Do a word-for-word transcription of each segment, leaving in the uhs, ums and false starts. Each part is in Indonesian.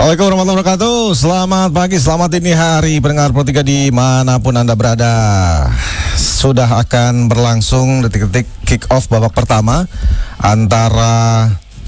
Assalamualaikum warahmatullahi wabarakatuh. Selamat pagi, selamat dini hari pendengar Pro tiga dimanapun Anda berada. Sudah akan berlangsung detik-detik kick off babak pertama antara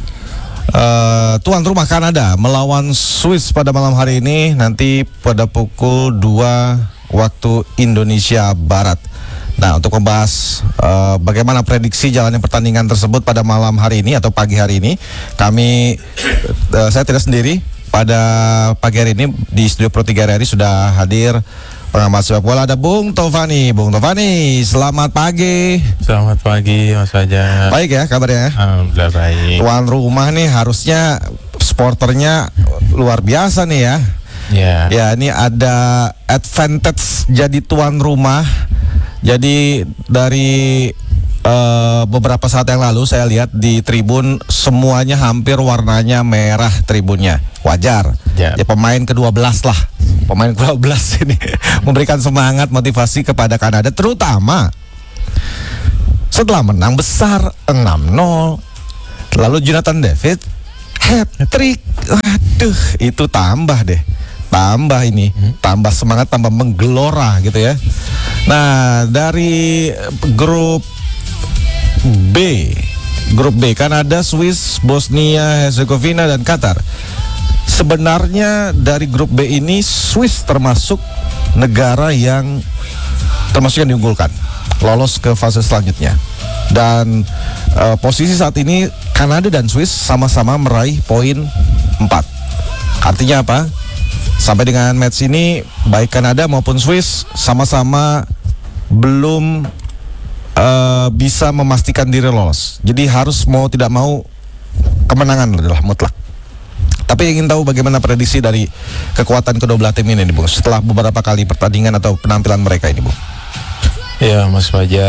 uh, tuan rumah Kanada melawan Swiss pada malam hari ini, nanti pada pukul dua waktu Indonesia Barat. Nah, untuk membahas uh, bagaimana prediksi jalannya pertandingan tersebut pada malam hari ini atau pagi hari ini, kami uh, saya tidak sendiri. Pada pagi hari ini di studio Pro tiga R R I sudah hadir pengamat sepak bola, ada Bung Tovani. Bung Tovani, selamat pagi. Selamat pagi Mas Fajar. Baik ya kabarnya? Alhamdulillah baik. Tuan rumah nih harusnya sporternya luar biasa nih ya. Ya. Ya, ini ada advantage jadi tuan rumah. Jadi dari uh, beberapa saat yang lalu saya lihat di tribun semuanya hampir warnanya merah tribunnya. Wajar. Ya. Ya, pemain kedua belas lah. Pemain kedua belas ini memberikan semangat motivasi kepada Kanada, terutama setelah menang besar enam nol. Lalu Jonathan David hat-trick. Waduh, itu tambah deh. Tambah ini, tambah semangat, tambah menggelora gitu ya. Nah, dari grup B, grup B, Kanada, Swiss, Bosnia, Herzegovina, dan Qatar. Sebenarnya dari grup B ini Swiss termasuk negara yang termasuk yang diunggulkan, lolos ke fase selanjutnya. Dan uh, posisi saat ini Kanada dan Swiss sama-sama meraih poin empat. Artinya apa? Sampai dengan match ini baik Kanada maupun Swiss sama-sama belum uh, bisa memastikan diri lolos. Jadi harus mau tidak mau kemenangan adalah mutlak. Tapi ingin tahu bagaimana prediksi dari kekuatan kedua belah tim ini nih, Bung, setelah beberapa kali pertandingan atau penampilan mereka ini, Bung. Ya Mas Fajar,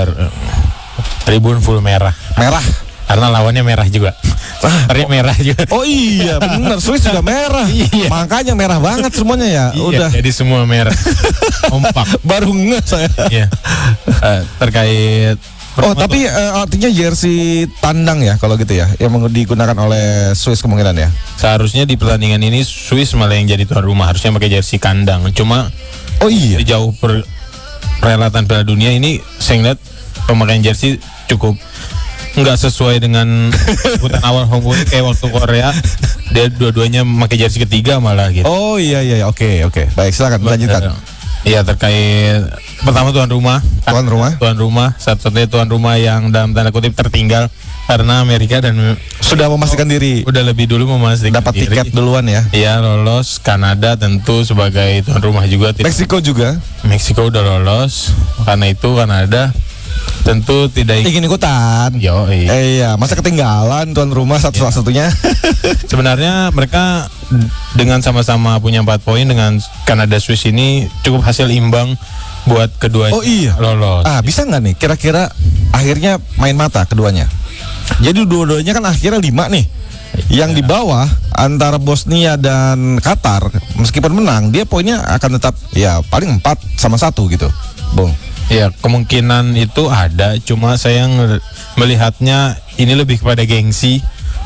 tribun full merah. Merah? Karena lawannya merah juga. Warnanya merah juga. Oh iya, benar, Swiss juga merah. Iya. Makanya merah banget semuanya ya. Iya, udah. Jadi semua merah. Kompak. Baru nge saya. Iya. Uh, terkait Oh, tapi uh, artinya jersey tandang ya kalau gitu ya, yang digunakan oleh Swiss kemungkinan ya. Seharusnya di pertandingan ini Swiss malah yang jadi tuan rumah, harusnya pakai jersey kandang. Cuma oh iya, di jauh per, perhelatan Piala Dunia ini saya ngeliat pemakaian jersey cukup nggak sesuai dengan sebutan awal Hong Kong kayak waktu Korea, dia dua-duanya pakai jersey ketiga malah gitu. Oh iya iya, oke oke, baik, silakan lanjutkan. Iya, terkait pertama tuan rumah, tuan rumah, tuan rumah, satu-satunya tuan rumah yang dalam tanda kutip tertinggal karena Amerika dan sudah memastikan diri, udah lebih dulu memastikan dapat diri. tiket duluan ya. Iya, lolos. Kanada tentu sebagai tuan rumah juga. Meksiko juga. Meksiko udah lolos, karena itu Kanada tentu tidak ingin ikutan. Yo, iya. Eh, iya, masa ketinggalan tuan rumah satu-satunya. Sebenarnya mereka dengan sama-sama punya empat poin dengan Kanada Swiss ini cukup hasil imbang buat keduanya. Oh iya, lolos. Ah, bisa nggak nih kira-kira akhirnya main mata keduanya? Jadi dua-duanya kan akhirnya lima nih. Yang di bawah antara Bosnia dan Qatar meskipun menang, dia poinnya akan tetap ya paling empat sama satu gitu, Bung. Ya, kemungkinan itu ada, cuma saya melihatnya ini lebih kepada gengsi.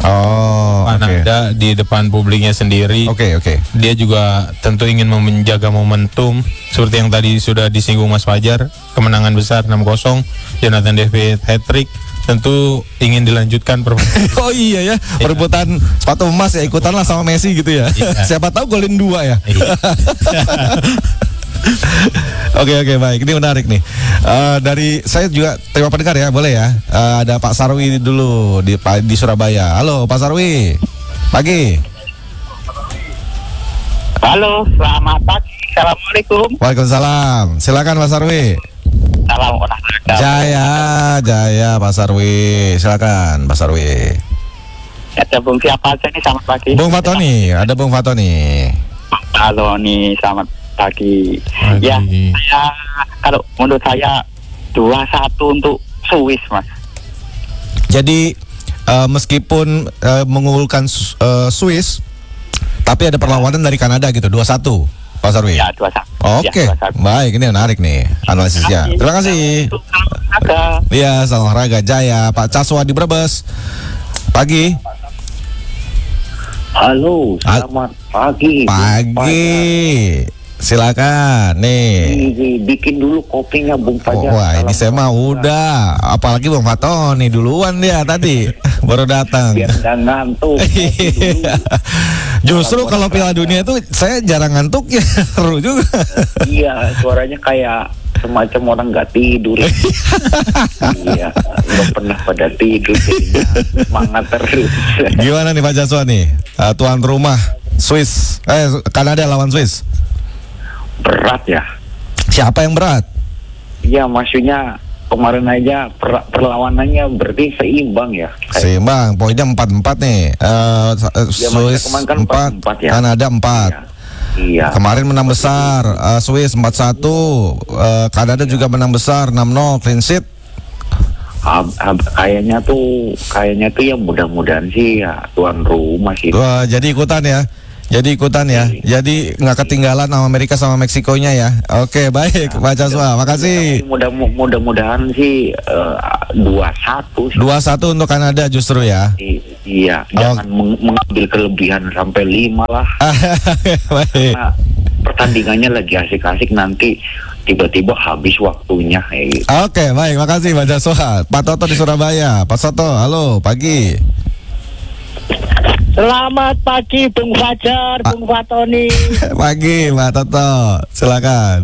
Oh, Kanada okay. Di depan publiknya sendiri. Oke, okay, oke. Okay. Dia juga tentu ingin menjaga momentum seperti yang tadi sudah disinggung Mas Fajar, kemenangan besar enam kosong, Jonathan David hat-trick. Tentu ingin dilanjutkan performa. Oh iya ya, perebutan sepatu emas ya, ikutan lah sama Messi gitu ya. Iya. Siapa tahu golin dua ya. Iya. Oke oke baik, ini menarik nih. Uh, dari saya juga terima pendengar ya, boleh ya. Uh, ada Pak Sarwi dulu di di Surabaya. Halo Pak Sarwi, pagi. Halo, selamat pagi. Assalamualaikum. Waalaikumsalam. Silakan Pak Sarwi. Salam olahraga. Jaya, Jaya Pak Sarwi. Silakan Pak Sarwi. Ada Bung siapa aja nih, selamat pagi. Bung Fatoni, ada Bung Fatoni. Halo nih, selamat pagi. Pagi. Ya, saya kalau menurut saya dua satu untuk Swiss, Mas. Jadi uh, meskipun uh, mengunggulkan uh, Swiss, tapi ada perlawanan dari Kanada gitu, dua satu, Pak Sarwi. Ya, dua satu. Oke, ya, dua satu. Baik, ini menarik nih analisisnya. Terima kasih. Iya, salam olahraga Jaya, Pak Caswa di Brebes. Pagi. Halo, selamat pagi. Pagi. Silakan nih. Ini, bikin dulu kopinya Bung Fajar. Oh, wah, ini saya mah udah. Apalagi Bung Fatoni duluan dia tadi baru datang. Biar nggak ngantuk. Justru kalau Piala Dunia itu saya jarang ngantuk ya, seru juga. Iya, suaranya kayak semacam orang nggak tidur. Iya, nggak pernah pada tidur, jadinya semangat terus. Gimana nih Pak Jaswa nih, uh, tuan rumah Swiss, eh Kanada lawan Swiss? Berat ya. Siapa yang berat? Iya, maksudnya kemarin aja per, perlawanannya berarti seimbang ya. Seimbang, poinnya empat empat nih. Uh, ya, Swiss kan empat, ya. Kanada empat. Iya. Iya. Kemarin menang besar, uh, Swiss empat satu, uh, Kanada juga menang besar enam nol, clean sheet. Hab, hab, kayaknya tuh, kayaknya tuh ya mudah-mudahan sih ya tuan rumah sih. Wah, jadi ikutan ya. Jadi ikutan ya. Jadi nggak ketinggalan sama Amerika sama Meksikonya ya. Oke, baik, Pak Jaswa. Makasih. Mudah mudah-mudahan sih dua satu. Dua satu untuk Kanada justru ya. I, iya, oh. Jangan meng mengambil kelebihan sampai lima lah. Baik. Karena pertandingannya lagi asik-asik, nanti tiba-tiba habis waktunya. Gitu. Oke, baik. Makasih Pak Jaswa. Pak Toto di Surabaya. Pak Soto, halo, pagi. Selamat pagi Bung Fajar, Pa Bung Fatoni. Pagi Pak Toto, silakan.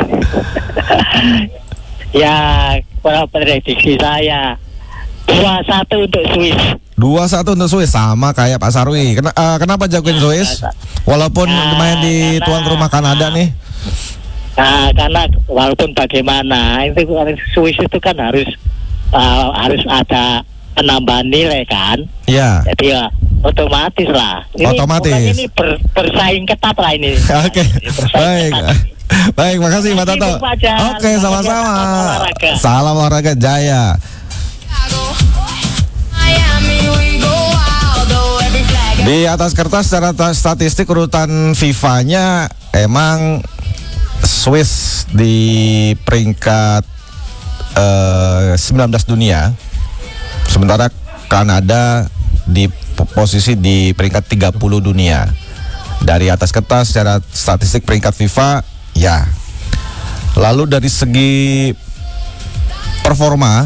Ya, kalau prediksi saya dua satu untuk Swiss. dua satu untuk Swiss, sama kayak Pak Sarwi. Ken uh, kenapa jagoin Swiss? Walaupun ya, main di karena, tuan rumah Kanada nih. Nah, karena walaupun bagaimana, itu Swiss itu kan harus uh, harus ada penambahan nilai kan. Iya. Jadi ya otomatis lah. Ini otomatis. Ini ber, bersaing ketat lah ini. Oke. Baik. Baik, makasih Pak Toto. Oke, sama-sama. Salam olahraga Jaya. Di atas kertas secara statistik urutan FIFA-nya emang Swiss di peringkat uh, sembilan belas dunia. Sementara Kanada di posisi di peringkat tiga puluh dunia. Dari atas kertas secara statistik peringkat FIFA, ya. Lalu dari segi performa,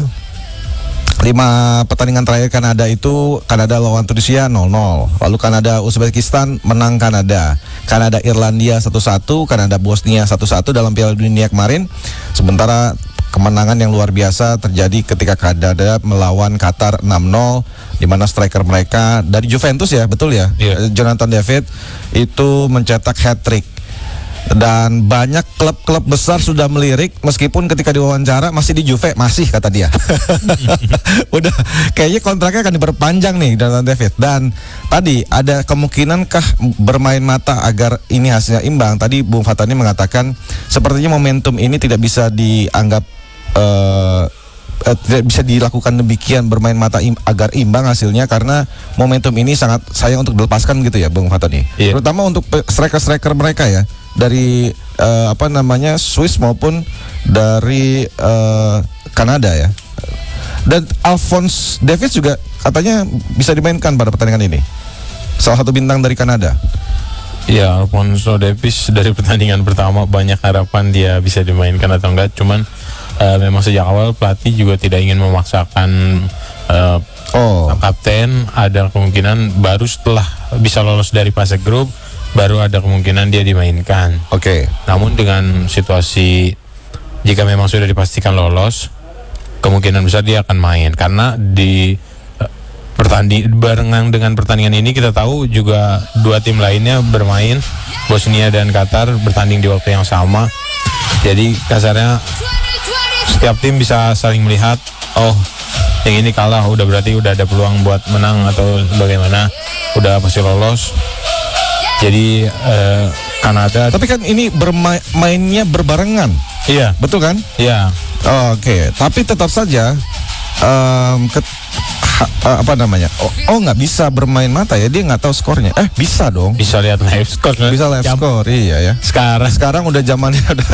lima pertandingan terakhir Kanada itu, Kanada lawan Tunisia nol nol. Lalu Kanada Uzbekistan menang Kanada. Kanada Irlandia satu satu, Kanada Bosnia satu satu dalam Piala Dunia kemarin. Sementara kemenangan yang luar biasa terjadi ketika Kanada melawan Qatar enam nol, di mana striker mereka dari Juventus ya, betul ya, yeah. Jonathan David itu mencetak hat-trick. Dan banyak klub-klub besar sudah melirik, meskipun ketika diwawancara masih di Juve, masih kata dia. Udah kayaknya kontraknya akan diperpanjang nih Jonathan David. Dan tadi ada kemungkinankah bermain mata agar ini hasilnya imbang? Tadi Bung Fatani mengatakan sepertinya momentum ini tidak bisa dianggap uh, uh, tidak bisa dilakukan demikian, bermain mata im agar imbang hasilnya, karena momentum ini sangat sayang untuk dilepaskan gitu ya Bung Fatani. Yeah. Terutama untuk striker-striker mereka ya, dari uh, apa namanya Swiss maupun dari uh, Kanada ya. Dan Alphonse Davies juga katanya bisa dimainkan pada pertandingan ini, salah satu bintang dari Kanada. Ya, Alphonse Davies dari pertandingan pertama banyak harapan dia bisa dimainkan atau enggak. Cuman uh, memang sejak awal pelatih juga tidak ingin memaksakan uh, oh. kapten. Ada kemungkinan baru setelah bisa lolos dari fase grup, baru ada kemungkinan dia dimainkan. Oke. Okay. Namun dengan situasi jika memang sudah dipastikan lolos, kemungkinan besar dia akan main, karena di uh, pertanding barengan dengan pertandingan ini kita tahu juga dua tim lainnya bermain, Bosnia dan Qatar bertanding di waktu yang sama. Jadi kasarnya setiap tim bisa saling melihat, oh yang ini kalah, udah berarti udah ada peluang buat menang atau bagaimana, udah pasti lolos. Jadi uh, Kanada. Tapi kan ini bermainnya berbarengan. Iya. Betul kan? Iya. Oh, Oke. Okay. Tapi tetap saja um, ke, ha, apa namanya? Oh, oh nggak bisa bermain mata ya? Dia nggak tahu skornya. Eh bisa dong. Bisa lihat live score. Bisa live Jam. score. Iya ya. Sekarang. Sekarang udah zamannya udah.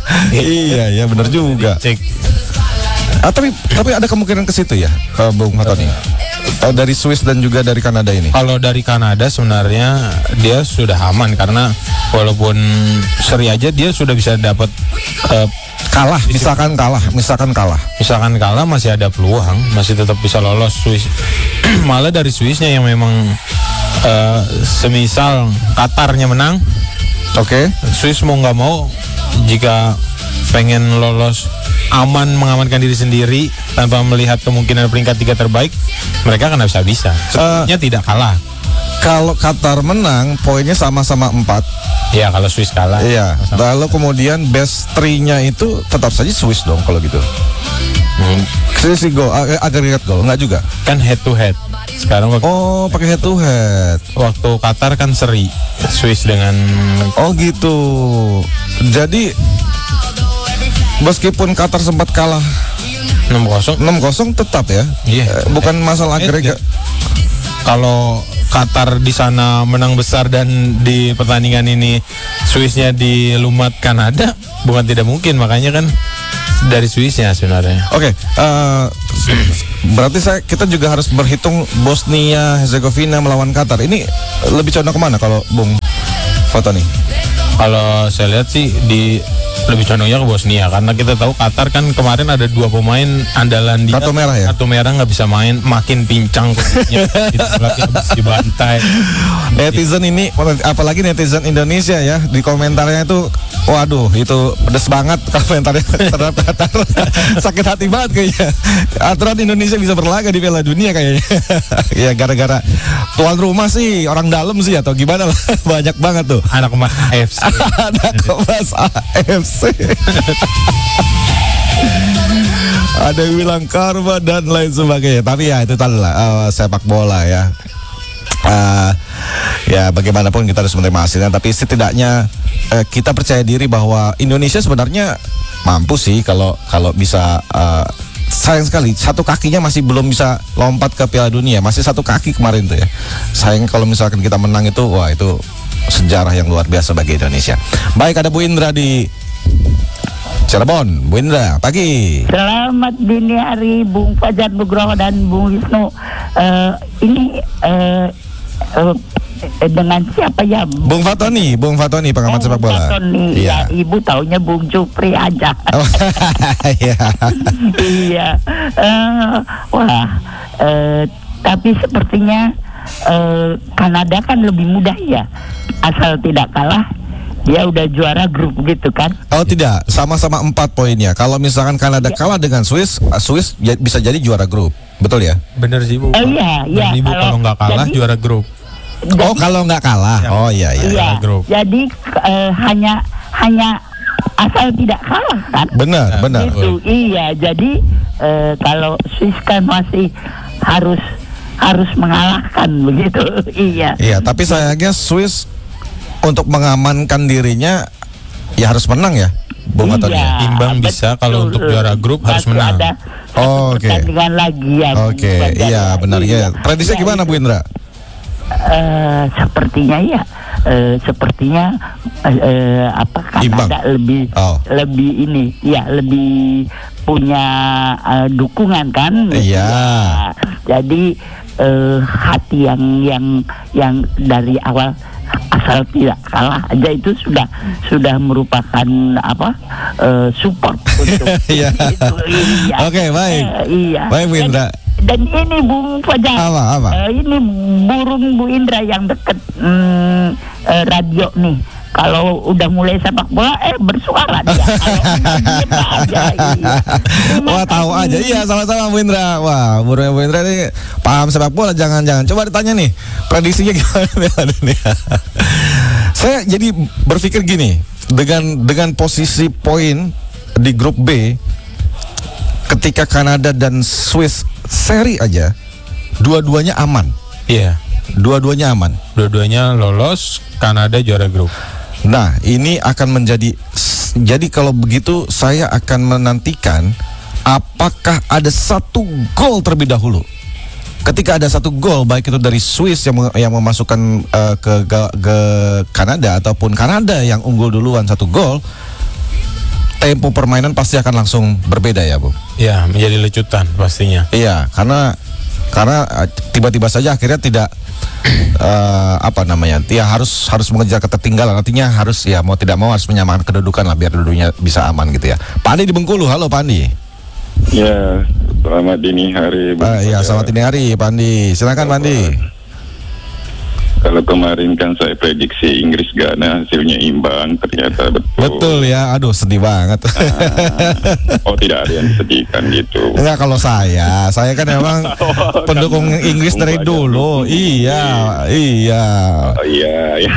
Iya ya, benar juga. Cek. Ah, tapi tapi ada kemungkinan ke situ ya, uh, Bung Fatoni. uh, dari Swiss dan juga dari Kanada ini? Kalau dari Kanada sebenarnya dia sudah aman karena walaupun seri aja dia sudah bisa dapat uh, kalah, misalkan kalah, misalkan kalah. Misalkan kalah masih ada peluang, masih tetap bisa lolos Swiss. Malah dari Swissnya yang memang uh, semisal Qatarnya menang, oke, okay. Swiss mau nggak mau jika pengen lolos aman mengamankan diri sendiri tanpa melihat kemungkinan peringkat tiga terbaik, mereka akan bisa bisa. Sebenarnya uh, tidak kalah. Kalau Qatar menang, poinnya sama-sama empat. Ya, kalau Swiss kalah. Iya. Lalu kemudian best three-nya itu tetap saja Swiss dong kalau gitu. Hmm. Selisih gol, ag agregat gol, enggak juga? Kan head to head. Sekarang waktu oh, pakai head to head. Waktu Qatar kan seri Swiss dengan. Oh gitu. Jadi meskipun Qatar sempat kalah enam kosong enam kosong tetap ya. Iya. Bukan masalah agregat. Kalau Qatar di sana menang besar dan di pertandingan ini Swissnya dilumat Kanada, bukan tidak mungkin, makanya kan dari Swissnya sebenarnya. Oke, okay, uh, berarti saya kita juga harus berhitung Bosnia Herzegovina melawan Qatar. Ini lebih condong kemana kalau Bung Fatoni? Kalau saya lihat sih di lebih condongnya ke Bosnia karena kita tahu Qatar kan kemarin ada dua pemain andalan dia kartu merah ya, kartu merah nggak bisa main, makin pincang kucingnya, habis dibantai. Netizen ini, apalagi netizen Indonesia ya, di komentarnya itu, waduh itu pedes banget komentarnya terhadap Qatar. Sakit hati banget kayaknya. Aturan Indonesia bisa berlaga di Piala Dunia kayaknya. Ya gara-gara tuan rumah sih, orang dalam sih atau gimana lah. Banyak banget tuh. Anak emas A F C. Anak emas A F C. Ada yang bilang karma dan lain sebagainya. Tapi ya itu tadi lah, uh, sepak bola ya. Uh, ya bagaimanapun kita harus menerima hasilnya. Tapi setidaknya uh, kita percaya diri bahwa Indonesia sebenarnya mampu sih kalau kalau bisa. Uh, sayang sekali satu kakinya masih belum bisa lompat ke Piala Dunia, masih satu kaki kemarin tuh ya. Sayang kalau misalkan kita menang itu, wah itu sejarah yang luar biasa bagi Indonesia. Baik, ada Bu Indra di Cirebon. Bu Indra, pagi. Selamat dini hari Bung Fajar Nugroho dan Bung Wisnu. Uh, ini uh, uh, dengan siapa ya? Bung Fatoni, Bung Fatoni pengamat oh, sepak bola. Fatoni, iya. Ya, ibu taunya Bung Jupri aja. Oh, iya. Iya. Uh, wah, uh, tapi sepertinya uh, Kanada kan lebih mudah ya, asal tidak kalah. Dia udah juara grup gitu kan? Oh tidak, sama-sama empat poinnya. Kalau misalkan Kanada ya. kalah dengan Swiss, Swiss bisa jadi juara grup, betul ya? Bener sih Bu. Oh iya, iya. Ibu kalau nggak kalah jadi, juara grup. Jadi, oh kalau nggak kalah, ya. Oh iya iya. Iya. Grup. Jadi uh, hanya hanya asal tidak kalah kan? Benar, nah, benar. Itu iya. Jadi uh, kalau Swiss kan masih harus harus mengalahkan begitu. Iya. Iya, tapi sayangnya Swiss untuk mengamankan dirinya ya harus menang ya, Bung Fatoni. Iya, imbang betul. bisa, kalau untuk juara grup harus Masih menang. Ada oh, oke. Okay. Pertandingan lagi ya. Oke, okay. Iya benar ya. Prediksi ya, gimana Bu Indra? Uh, sepertinya ya, uh, sepertinya uh, apa Kanada lebih oh. lebih ini, ya lebih punya uh, dukungan kan? Iya. Ya, jadi uh, hati yang yang yang dari awal asal tidak kalah aja itu sudah sudah merupakan apa uh, support untuk iya. itu. Iya. Oke, baik. Uh, iya. Baik Bu Indra. Dan ini Bung Fajar, apa, apa? Uh, ini burung Bu Indra yang deket um, uh, radio nih. Kalau udah mulai sepak bola, eh bersuara dia. Kalau aja, iya. Wah tahu aja, iya sama-sama Bu Indra. Wah burungnya Bu Indra ini paham sepak bola, jangan-jangan. Coba ditanya nih, prediksinya gimana nih? Saya jadi berpikir gini, dengan dengan posisi poin di grup B, ketika Kanada dan Swiss seri aja, dua-duanya aman. Iya. Dua-duanya aman. Dua-duanya lolos, Kanada juara grup. Nah, ini akan menjadi, jadi kalau begitu saya akan menantikan apakah ada satu gol terlebih dahulu. Ketika ada satu gol, baik itu dari Swiss yang yang memasukkan uh, ke, ke ke Kanada ataupun Kanada yang unggul duluan satu gol, tempo permainan pasti akan langsung berbeda ya Bu. Ya, menjadi lecutan pastinya. Iya, karena Karena uh, tiba-tiba saja akhirnya tidak uh, apa namanya, dia harus harus mengejar ketertinggalan. Artinya harus ya mau tidak mau harus menyamakan kedudukan lah biar dulunya bisa aman gitu ya. Pak Andi di Bengkulu, halo Pak Andi. Ya, selamat dini hari. Uh, ya, selamat dini hari Pak Andi. Silakan Pak Andi. Kalau kemarin kan saya prediksi Inggris Ghana hasilnya imbang, ternyata betul. Betul ya, aduh sedih banget. Ah, oh tidak ada yang sedihkan gitu. Enggak, kalau saya, saya kan memang pendukung Inggris dari dulu. Iya, iya. Oh iya, iya.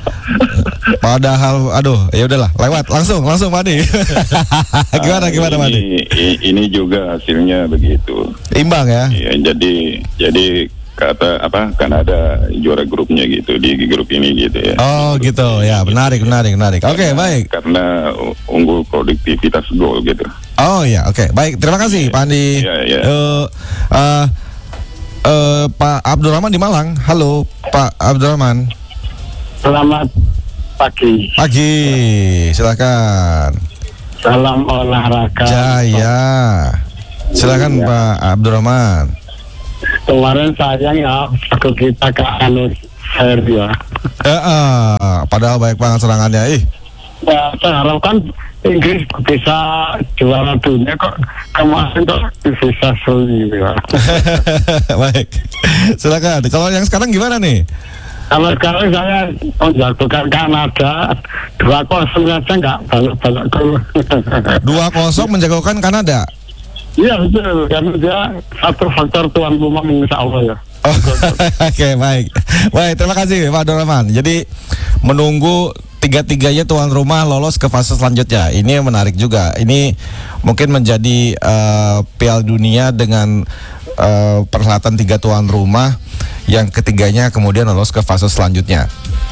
Padahal, aduh, ya udahlah, lewat langsung, langsung Pak Andi. Gimana, gimana Pak Andi? Ini, ini juga hasilnya begitu. Imbang ya? Iya, jadi jadi kata apa Kanada juara grupnya gitu di grup ini gitu ya. Oh gitu ya, menarik menarik menarik. Oke, okay, baik. Karena unggul produktivitas gol gitu. Oh ya, oke, okay. Baik. Terima kasih Pak Andi. Iya, iya. Uh, uh, uh, Pak Abdurrahman di Malang. Halo Pak Abdurrahman. Selamat pagi. Pagi, silakan. Salam olahraga. Jaya. Silakan Iya. Pak Abdurrahman. Kemarin sayang ya aku kita ke anu Serbia. Eh, uh, padahal baik banget serangannya. Ih. Ya, saya harapkan Inggris bisa juara dunia, kok kemarin kok bisa sulit ya. Baik. Silakan. Kalau yang sekarang gimana nih? Kalau sekarang saya menjagokan Kanada dua kosong saja nggak banyak-banyak gol. dua kosong menjagokan Kanada. Iya betul, karena dia satu faktor tuan rumah insya Allah ya. Oh, oke, okay, baik. Baik, terima kasih Pak Abdurrahman. Jadi menunggu tiga-tiganya tuan rumah lolos ke fase selanjutnya. Ini menarik juga. Ini mungkin menjadi uh, Piala Dunia dengan uh, perhelatan tiga tuan rumah, yang ketiganya kemudian lolos ke fase selanjutnya.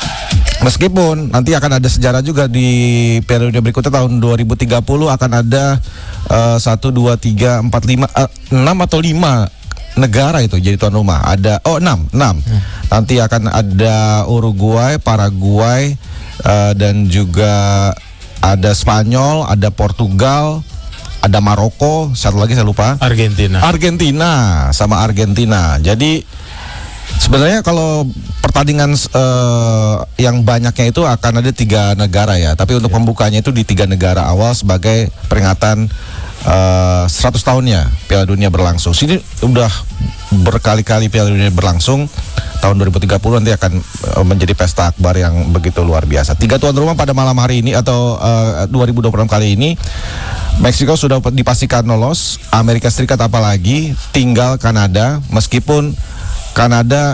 Meskipun nanti akan ada sejarah juga di periode berikutnya tahun dua ribu tiga puluh akan ada satu, dua, tiga, empat, lima, enam atau lima negara itu jadi tuan rumah. Ada oh enam, enam. Hmm. Nanti akan ada Uruguay, Paraguay, uh, dan juga ada Spanyol, ada Portugal, ada Maroko, satu lagi saya lupa. Argentina. Argentina sama Argentina. Jadi sebenarnya kalau pertandingan uh, yang banyaknya itu akan ada tiga negara ya. Tapi untuk pembukanya itu di tiga negara awal sebagai peringatan uh, seratus tahunnya Piala Dunia berlangsung. Sini udah berkali-kali Piala Dunia berlangsung. Tahun dua ribu tiga puluh nanti akan uh, menjadi pesta akbar yang begitu luar biasa. Tiga tuan rumah pada malam hari ini atau uh, dua ribu dua puluh enam kali ini. Meksiko sudah dipastikan lolos. Amerika Serikat apalagi, tinggal Kanada. Meskipun Kanada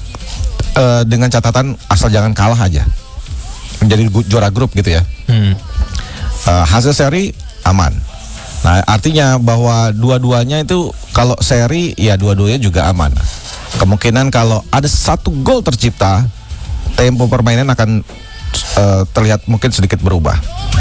uh, dengan catatan asal jangan kalah aja, menjadi gu- juara grup gitu ya. Hmm. Uh, hasil seri aman. Nah artinya bahwa dua-duanya itu kalau seri ya dua-duanya juga aman. Kemungkinan kalau ada satu gol tercipta, tempo permainan akan uh, terlihat mungkin sedikit berubah.